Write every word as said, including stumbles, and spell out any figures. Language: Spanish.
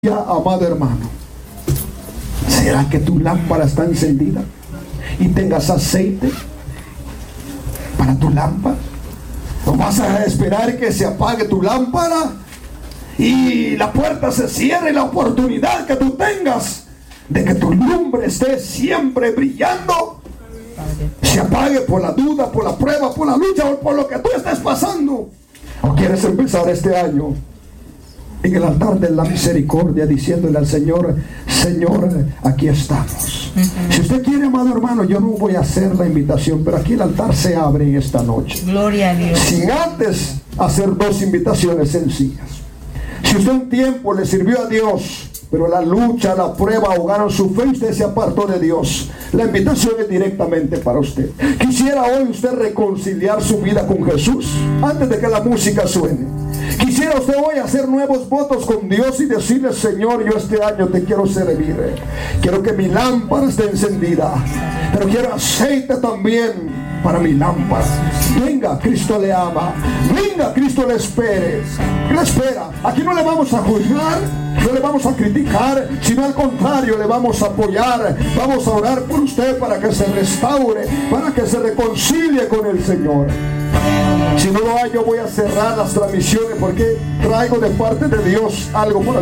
Ya, amado hermano, ¿será que tu lámpara está encendida y tengas aceite para tu lámpara? ¿O vas a esperar que se apague tu lámpara y la puerta se cierre y la oportunidad que tú tengas de que tu lumbre esté siempre brillando se apague por la duda, por la prueba, por la lucha o por lo que tú estés pasando? ¿O quieres empezar este año en el altar de la misericordia diciéndole al Señor: Señor, aquí estamos? Uh-huh. Si usted quiere, amado hermano, yo no voy a hacer la invitación, pero aquí el altar se abre en esta noche. Gloria a Dios. Sin antes hacer dos invitaciones sencillas. Si usted un tiempo le sirvió a Dios, pero la lucha, la prueba ahogaron su fe y usted se apartó de Dios, la invitación es directamente para usted. Quisiera hoy usted reconciliar su vida con Jesús antes de que la música suene. Quisiera usted hoy hacer nuevos votos con Dios y decirle: Señor, yo este año te quiero servir. Quiero que mi lámpara esté encendida, pero quiero aceite también para mi lámpara. Venga, Cristo le ama. Venga, Cristo le espere. Le espera. Aquí no le vamos a juzgar, no le vamos a criticar, sino al contrario, le vamos a apoyar. Vamos a orar por usted para que se restaure, para que se reconcilie con el Señor. Si no lo hay, yo voy a cerrar las transmisiones porque traigo de parte de Dios algo por